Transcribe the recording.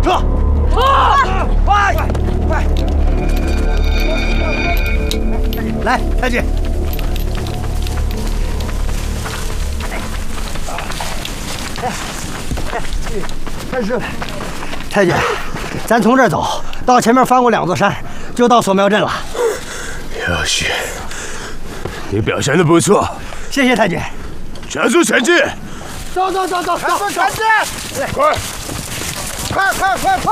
撤！快！来，太君。太师，太君，咱从这儿走，到前面翻过2座山，就到锁庙镇了。 姚旭，你表现得不错， 谢谢太君。 全速前进！ 走！全速前进！ 快！ 快！